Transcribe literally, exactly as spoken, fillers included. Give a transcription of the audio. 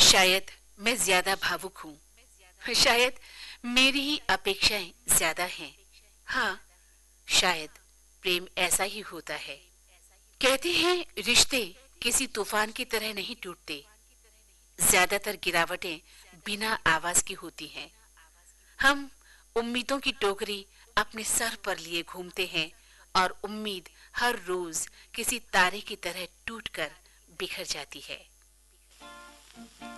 शायद मैं ज्यादा भावुक हूँ, शायद मेरी ही अपेक्षाएं ज्यादा हैं। हाँ, शायद प्रेम ऐसा ही होता है। कहते हैं रिश्ते किसी तूफान की तरह नहीं टूटते, ज्यादातर गिरावटें बिना आवाज की होती हैं। हम उम्मीदों की टोकरी अपने सर पर लिए घूमते हैं और उम्मीद हर रोज किसी तारे की तरह टूटकर बिखर जाती है।